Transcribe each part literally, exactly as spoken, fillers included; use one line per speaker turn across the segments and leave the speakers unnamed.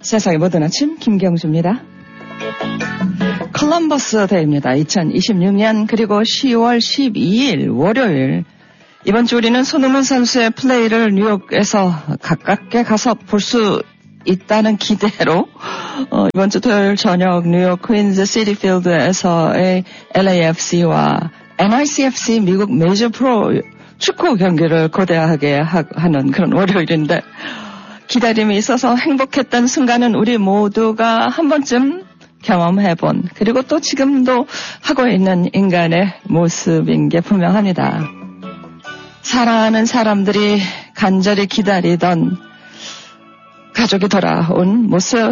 세상의 모든 아침 김경주입니다. 콜럼버스 데이입니다. 이천이십육 년 그리고 시월 십이일 월요일. 이번 주 우리는 손흥민 선수의 플레이를 뉴욕에서 가깝게 가서 볼 수 있다는 기대로 어, 이번 주 토요일 저녁 뉴욕 퀸즈 시티 필드에서의 엘에이에프씨와 엔아이씨에프씨 미국 메이저 프로 축구 경기를 거대하게 하, 하는 그런 월요일인데 기다림이 있어서 행복했던 순간은 우리 모두가 한 번쯤 경험해본 그리고 또 지금도 하고 있는 인간의 모습인 게 분명합니다. 사랑하는 사람들이 간절히 기다리던 가족이 돌아온 모습,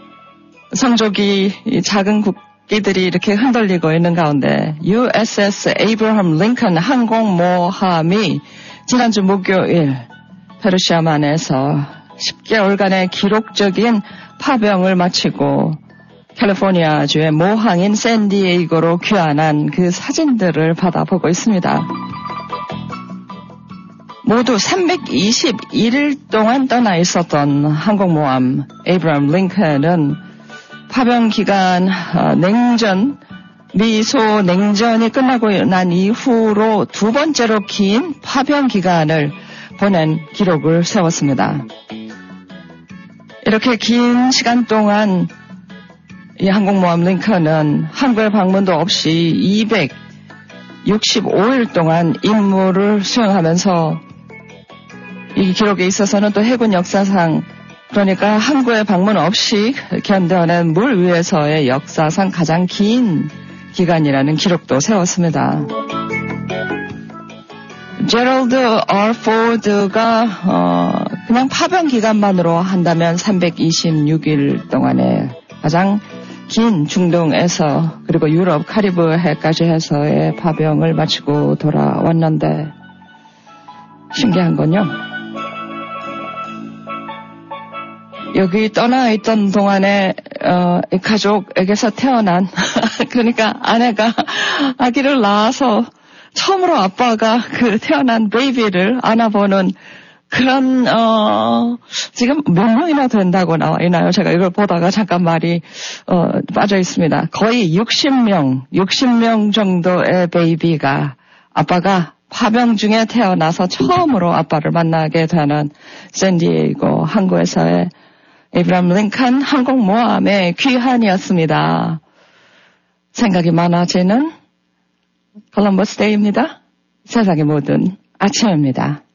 성조기 작은 국기들이 이렇게 흔들리고 있는 가운데 유에스에스 에이브러함 링컨 항공모함이 지난주 목요일 페르시아만에서 십 개월간의 기록적인 파병을 마치고 캘리포니아주의 모항인 샌디에이고로 귀환한 그 사진들을 받아보고 있습니다. 모두 삼백이십일 일 동안 떠나 있었던 항공모함 에이브러함 링컨은 파병 기간 어, 냉전, 미소 냉전이 끝나고 난 이후로 두 번째로 긴 파병 기간을 보낸 기록을 세웠습니다. 이렇게 긴 시간 동안 이 항공모함 링컨은 한국에 방문도 없이 이백육십오 일 동안 임무를 수행하면서 이 기록에 있어서는 또 해군 역사상 그러니까 항구에 방문 없이 견뎌낸 물 위에서의 역사상 가장 긴 기간이라는 기록도 세웠습니다. 제럴드 알 포드가 어, 그냥 파병 기간만으로 한다면 삼백이십육 일 동안의 가장 긴 중동에서 그리고 유럽 카리브해까지 해서의 파병을 마치고 돌아왔는데 신기한 건요. 여기 떠나 있던 동안에 어, 가족에게서 태어난 그러니까 아내가 아기를 낳아서 처음으로 아빠가 그 태어난 베이비를 안아보는 그런 어, 지금 몇 명이나 된다고 나와 있나요? 제가 이걸 보다가 잠깐 말이 어, 빠져 있습니다. 거의 육십 명, 육십 명 정도의 베이비가 아빠가 파병 중에 태어나서 처음으로 아빠를 만나게 되는 샌디에이고 항구에서의 에이브러함 링컨 항공모함의 귀환이었습니다. 생각이 많아지는 콜럼버스 데이입니다. 세상의 모든 아침입니다.